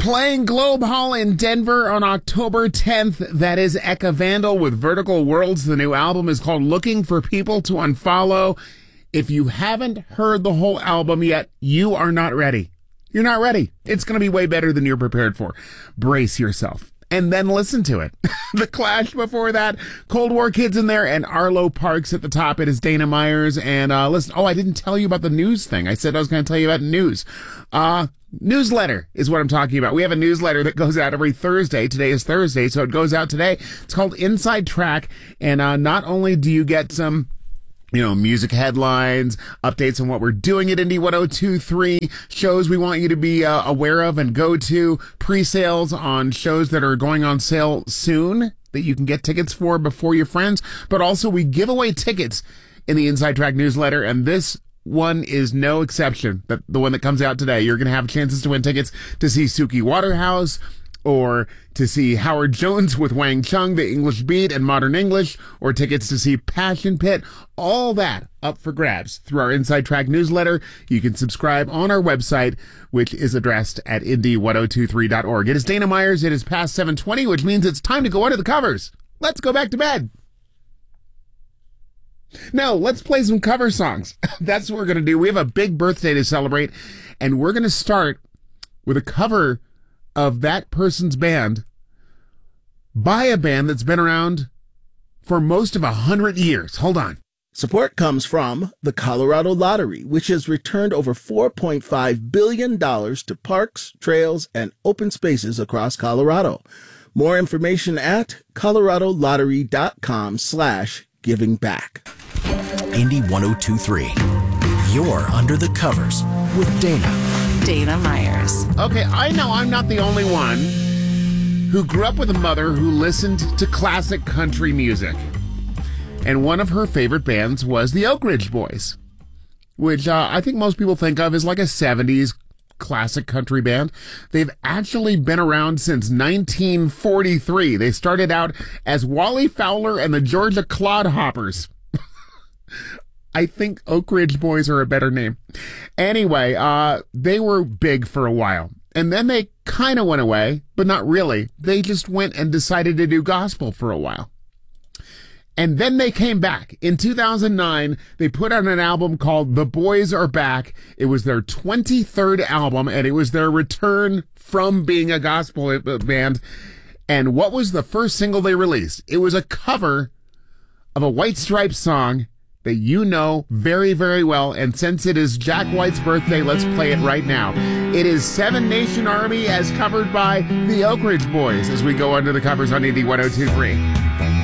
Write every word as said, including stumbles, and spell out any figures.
Playing Globe Hall in Denver on October tenth. That is Eka Vandal with Vertical Worlds. The new album is called Looking for People to Unfollow. If you haven't heard the whole album yet, you are not ready. You're not ready. It's going to be way better than you're prepared for. Brace yourself. And then listen to it. The Clash before that, Cold War Kids in there, and Arlo Parks at the top. It is Dana Myers. And uh listen, oh, I didn't tell you about the news thing. I said I was going to tell you about news. Uh, newsletter is what I'm talking about. We have a newsletter that goes out every Thursday. Today is Thursday, so it goes out today. It's called Inside Track. And uh not only do you get some you know, music headlines, updates on what we're doing at Indie one oh two point three, shows we want you to be uh, aware of and go to, pre-sales on shows that are going on sale soon that you can get tickets for before your friends. But also we give away tickets in the Inside Track newsletter, and this one is no exception. That the one that comes out today, you're going to have chances to win tickets to see Suki Waterhouse, or to see Howard Jones with Wang Chung, The English Beat and Modern English, or tickets to see Passion Pit. All that up for grabs through our Inside Track newsletter. You can subscribe on our website, which is addressed at indie one oh two three dot org. It is Dana Myers. It is past seven twenty, which means it's time to go under the covers. Let's go back to bed. No, let's play some cover songs. That's what we're going to do. We have a big birthday to celebrate, and we're going to start with a cover of that person's band by a band that's been around for most of a hundred years. Hold on. Support comes from the Colorado Lottery, which has returned over four point five billion dollars to parks, trails, and open spaces across Colorado. More information at coloradolottery.com slash giving back. Indie one oh two point three. You're under the covers with Dana. Dana Myers. Okay, I know I'm not the only one who grew up with a mother who listened to classic country music. And one of her favorite bands was the Oak Ridge Boys, which uh, I think most people think of as like a seventies classic country band. They've actually been around since nineteen forty-three. They started out as Wally Fowler and the Georgia Clodhoppers. I think Oak Ridge Boys are a better name. Anyway, uh, they were big for a while. And then they kind of went away, but not really. They just went and decided to do gospel for a while. And then they came back. In two thousand nine, they put out an album called The Boys Are Back. It was their twenty-third album, and it was their return from being a gospel band. And what was the first single they released? It was a cover of a White Stripes song that you know very, very well. And since it is Jack White's birthday, let's play it right now. It is Seven Nation Army as covered by the Oak Ridge Boys as we go under the covers on Indie one oh two point three.